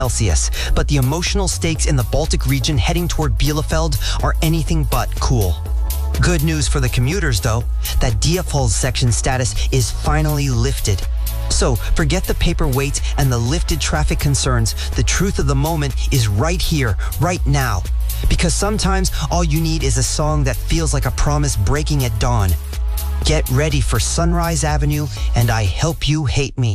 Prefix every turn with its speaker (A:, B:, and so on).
A: Celsius, but the emotional stakes in the Baltic region heading toward Bielefeld are anything but cool. Good news for the commuters, though, that Diepholz section status is finally lifted. So forget the paper wait and the lifted traffic concerns. The truth of the moment is right here, right now. Because sometimes all you need is a song that feels like a promise breaking at dawn. Get ready for Sunrise Avenue and I Help You Hate Me.